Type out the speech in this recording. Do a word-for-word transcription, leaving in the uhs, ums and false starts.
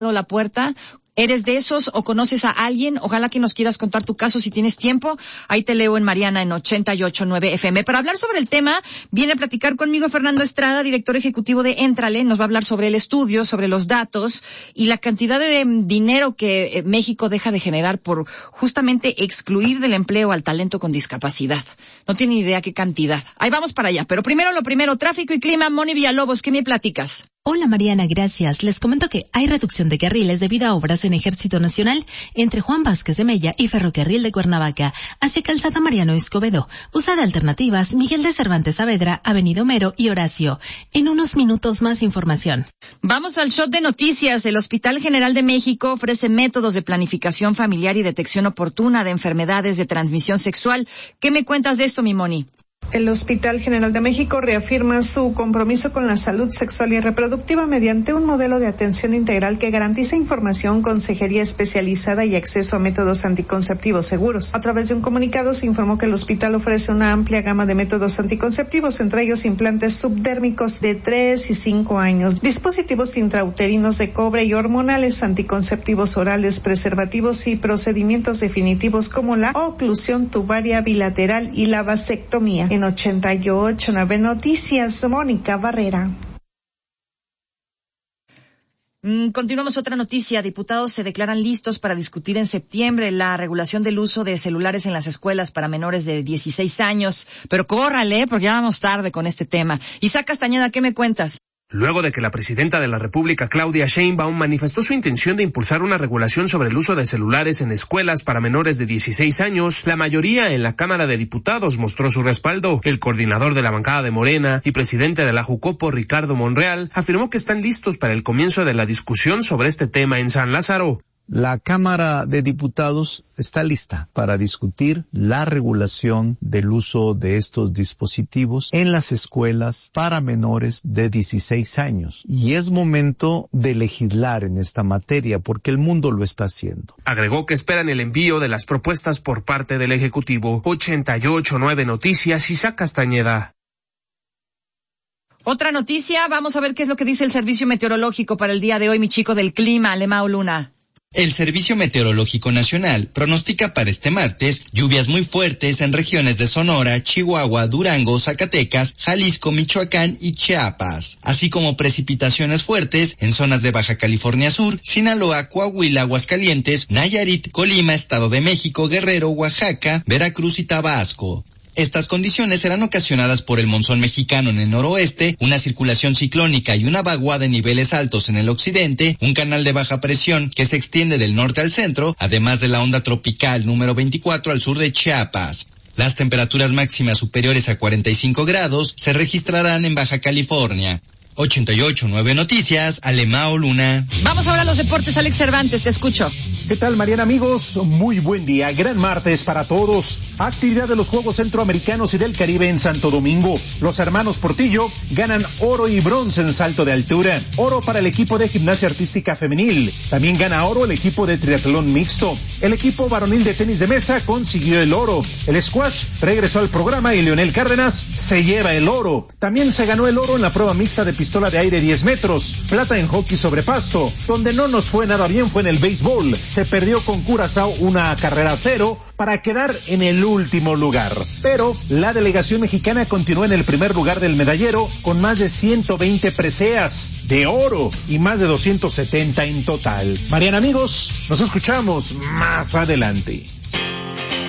la puerta. ¿Eres de esos o conoces a alguien? Ojalá que nos quieras contar tu caso si tienes tiempo. Ahí te leo en Mariana en ochenta y ocho punto nueve F M. Para hablar sobre el tema, viene a platicar conmigo Fernando Estrada, director ejecutivo de Éntrale. Nos va a hablar sobre el estudio, sobre los datos y la cantidad de dinero que México deja de generar por justamente excluir del empleo al talento con discapacidad. No tiene idea qué cantidad. Ahí vamos para allá. Pero primero lo primero, tráfico y clima. Moni Villalobos, ¿qué me platicas? Hola Mariana, gracias. Les comento que hay reducción de carriles debido a obras en Ejército Nacional entre Juan Vázquez de Mella y Ferrocarril de Cuernavaca hacia Calzada Mariano Escobedo. Usa de alternativas Miguel de Cervantes Saavedra, Avenida Homero y Horacio. En unos minutos más información. Vamos al shot de noticias. El Hospital General de México ofrece métodos de planificación familiar y detección oportuna de enfermedades de transmisión sexual. ¿Qué me cuentas de esto, mi Moni? El Hospital General de México reafirma su compromiso con la salud sexual y reproductiva mediante un modelo de atención integral que garantiza información, consejería especializada y acceso a métodos anticonceptivos seguros. A través de un comunicado se informó que el hospital ofrece una amplia gama de métodos anticonceptivos, entre ellos implantes subdérmicos de tres y cinco años, dispositivos intrauterinos de cobre y hormonales, anticonceptivos orales, preservativos y procedimientos definitivos como la oclusión tubaria bilateral y la vasectomía. En ochenta y ocho punto nueve Noticias, Mónica Barrera. Mm, continuamos otra noticia. Diputados se declaran listos para discutir en septiembre la regulación del uso de celulares en las escuelas para menores de dieciséis años. Pero córrale, porque ya vamos tarde con este tema. Isaac Castañeda, ¿qué me cuentas? Luego de que la presidenta de la República, Claudia Sheinbaum, manifestó su intención de impulsar una regulación sobre el uso de celulares en escuelas para menores de dieciséis años, la mayoría en la Cámara de Diputados mostró su respaldo. El coordinador de la bancada de Morena y presidente de la Jucopo, Ricardo Monreal, afirmó que están listos para el comienzo de la discusión sobre este tema en San Lázaro. La Cámara de Diputados está lista para discutir la regulación del uso de estos dispositivos en las escuelas para menores de dieciséis años. Y es momento de legislar en esta materia porque el mundo lo está haciendo. Agregó que esperan el envío de las propuestas por parte del Ejecutivo. ochenta y ocho punto nueve Noticias, Isaac Castañeda. Otra noticia, vamos a ver qué es lo que dice el Servicio Meteorológico para el día de hoy, mi chico del clima, Alemao Luna. El Servicio Meteorológico Nacional pronostica para este martes lluvias muy fuertes en regiones de Sonora, Chihuahua, Durango, Zacatecas, Jalisco, Michoacán y Chiapas, así como precipitaciones fuertes en zonas de Baja California Sur, Sinaloa, Coahuila, Aguascalientes, Nayarit, Colima, Estado de México, Guerrero, Oaxaca, Veracruz y Tabasco. Estas condiciones serán ocasionadas por el monzón mexicano en el noroeste, una circulación ciclónica y una vaguada de niveles altos en el occidente, un canal de baja presión que se extiende del norte al centro, además de la onda tropical número veinticuatro al sur de Chiapas. Las temperaturas máximas superiores a cuarenta y cinco grados se registrarán en Baja California. ochenta y ocho punto nueve Noticias, Alemao Luna. Vamos ahora a los deportes, Alex Cervantes, te escucho. ¿Qué tal, Mariana, amigos? Muy buen día, gran martes para todos. Actividad de los Juegos Centroamericanos y del Caribe en Santo Domingo. Los hermanos Portillo ganan oro y bronce en salto de altura. Oro para el equipo de gimnasia artística femenil. También gana oro el equipo de triatlón mixto. El equipo varonil de tenis de mesa consiguió el oro. El squash regresó al programa y Leonel Cárdenas se lleva el oro. También se ganó el oro en la prueba mixta de pistola de aire diez metros, plata en hockey sobre pasto. Donde no nos fue nada bien fue en el béisbol. Se perdió con Curazao una carrera a cero para quedar en el último lugar. Pero la delegación mexicana continuó en el primer lugar del medallero con más de ciento veinte preseas de oro y más de doscientos setenta en total. Mariana, amigos, nos escuchamos más adelante.